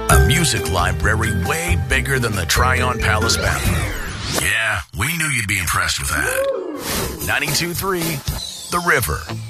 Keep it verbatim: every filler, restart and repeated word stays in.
A music library way bigger than the Tryon Palace bathroom. Yeah, we knew you'd be impressed with that. ninety-two point three The River.